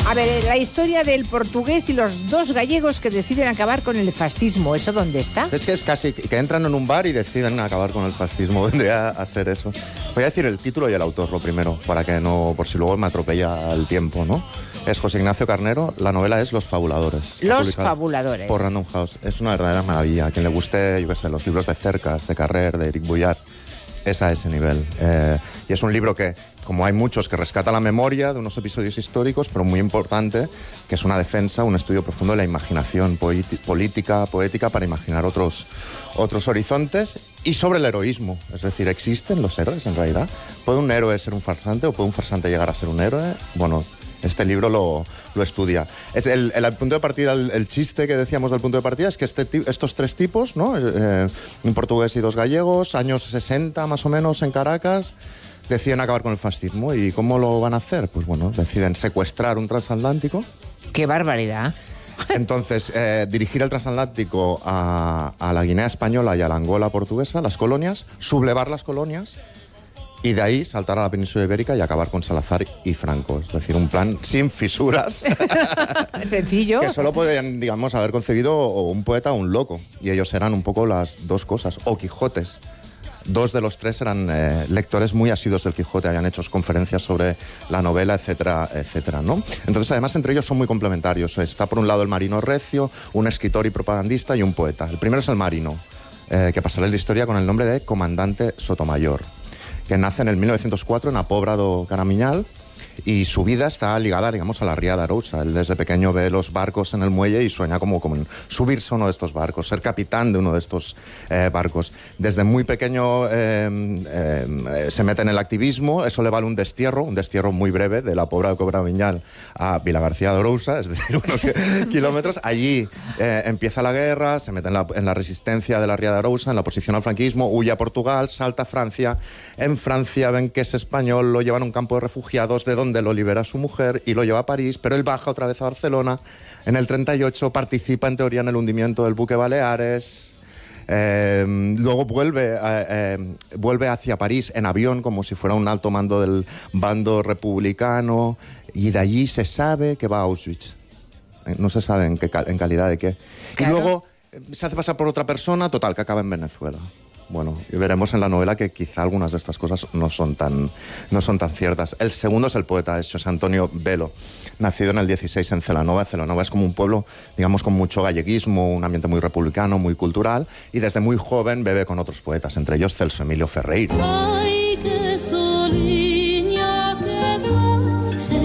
A ver, la historia del portugués y los dos gallegos que deciden acabar con el fascismo, ¿eso dónde está? Es que es casi que entran en un bar y deciden acabar con el fascismo. Vendría a ser eso. Voy a decir el título y el autor lo primero, para que no, por si luego me atropella el tiempo, ¿no? Es José Ignacio Carnero, la novela es Los Fabuladores. Los Fabuladores. Por Random House. Es una verdadera maravilla. A quien le guste, yo qué sé, los libros de Cercas, de Carrer, de Eric Boullard, es a ese nivel. Y es un libro que, como hay muchos, que rescata la memoria de unos episodios históricos, pero muy importante, que es una defensa, un estudio profundo de la imaginación política, poética, para imaginar otros horizontes, y sobre el heroísmo. Es decir, ¿existen los héroes en realidad? ¿Puede un héroe ser un farsante o puede un farsante llegar a ser un héroe? Bueno, este libro lo estudia. Es el punto de partida, el chiste que decíamos del punto de partida es que estos tres tipos, ¿no? Un portugués y dos gallegos, años 60 más o menos en Caracas, deciden acabar con el fascismo. ¿Y cómo lo van a hacer? Pues bueno, deciden secuestrar un transatlántico. ¡Qué barbaridad! Entonces, dirigir el transatlántico a la Guinea española y a la Angola portuguesa, las colonias, sublevar las colonias, y de ahí saltar a la península ibérica y acabar con Salazar y Franco. Es decir, un plan sin fisuras. Sencillo. Que solo podrían, digamos, haber concebido un poeta o un loco. Y ellos eran un poco las dos cosas. O Quijotes. Dos de los tres eran lectores muy asiduos del Quijote, habían hecho conferencias sobre la novela, etcétera, etcétera, ¿no? Entonces, además, entre ellos son muy complementarios. Está, por un lado, el marino recio, un escritor y propagandista, y un poeta. El primero es el marino, que pasará en la historia con el nombre de Comandante Sotomayor, que nace en el 1904 en la Pobra do Caramiñal, y su vida está ligada, digamos, a la Ría de Arousa. Él desde pequeño ve los barcos en el muelle y sueña como en subirse a uno de estos barcos, ser capitán de uno de estos barcos. Desde muy pequeño se mete en el activismo, eso le vale un destierro muy breve, de la Pobra de Caramiñal a Vilagarcía de Arousa, es decir, unos kilómetros. Allí empieza la guerra, se mete en la resistencia de la Ría de Arousa, en la oposición al franquismo, huye a Portugal, salta a Francia. En Francia ven que es español, lo llevan a un campo de refugiados, de donde lo libera su mujer y lo lleva a París, pero él baja otra vez a Barcelona. En el 38 participa en teoría en el hundimiento del buque Baleares. Luego vuelve hacia París en avión, como si fuera un alto mando del bando republicano, y de allí se sabe que va a Auschwitz. No se sabe en calidad de qué. Claro. Y luego se hace pasar por otra persona, total, que acaba en Venezuela. Bueno, y veremos en la novela que quizá algunas de estas cosas no son tan ciertas. El segundo es el poeta, es José Antonio Velo, nacido en el 16 en Celanova. Celanova es como un pueblo, digamos, con mucho galleguismo, un ambiente muy republicano, muy cultural, y desde muy joven bebe con otros poetas, entre ellos Celso Emilio Ferreiro. Ay, qué soliña, qué noche,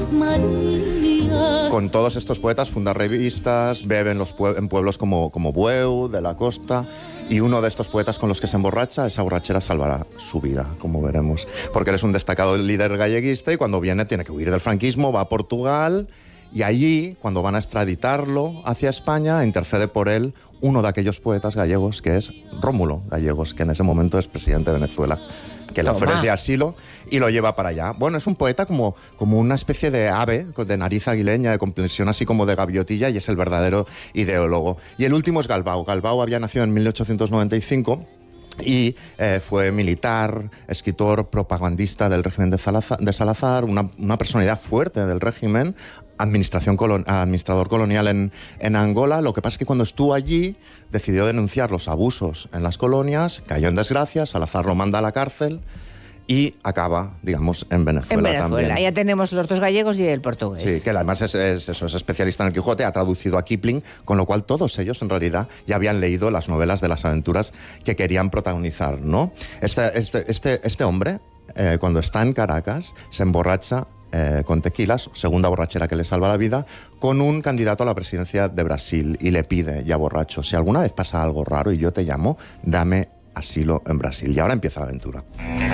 María. Con todos estos poetas funda revistas, bebe en pueblos como Bueu, de la Costa. Y uno de estos poetas con los que se emborracha, esa borrachera salvará su vida, como veremos. Porque él es un destacado líder galleguista y cuando viene tiene que huir del franquismo, va a Portugal, y allí, cuando van a extraditarlo hacia España, intercede por él uno de aquellos poetas gallegos, que es Rómulo Gallegos, que en ese momento es presidente de Venezuela, que le ofrece asilo y lo lleva para allá. Bueno, es un poeta como una especie de ave, de nariz aguileña, de complexión así como de gaviotilla, y es el verdadero ideólogo. Y el último es Galbao. Galbao había nacido en 1895 y fue militar, escritor, propagandista del régimen de Salazar, una personalidad fuerte del régimen, administrador colonial en Angola. Lo que pasa es que cuando estuvo allí decidió denunciar los abusos en las colonias, cayó en desgracia, Salazar lo manda a la cárcel y acaba, digamos, en Venezuela. En Venezuela, también. Ya tenemos los dos gallegos y el portugués. Sí, que además es especialista en el Quijote, ha traducido a Kipling, con lo cual todos ellos en realidad ya habían leído las novelas de las aventuras que querían protagonizar, ¿no? Este hombre, cuando está en Caracas, se emborracha con tequilas, segunda borrachera que le salva la vida, con un candidato a la presidencia de Brasil, y le pide, ya borracho, si alguna vez pasa algo raro y yo te llamo, dame asilo en Brasil. Y ahora empieza la aventura.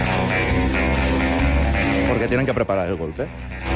Porque tienen que preparar el golpe.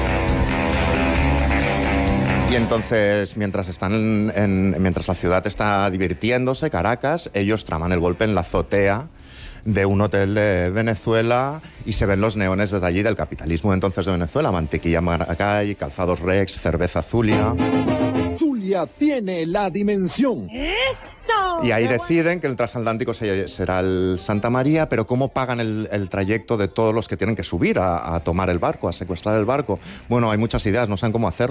Y entonces, mientras la ciudad está divirtiéndose, Caracas, ellos traman el golpe en la azotea de un hotel de Venezuela y se ven los neones desde allí del capitalismo entonces de Venezuela: mantequilla Maracay, calzados Rex, cerveza Zulia. Zulia tiene la dimensión. ¡Eso! Y ahí deciden que el transatlántico será el Santa María, pero ¿cómo pagan el trayecto de todos los que tienen que subir a tomar el barco, a secuestrar el barco? Bueno, hay muchas ideas, no saben cómo hacerlo.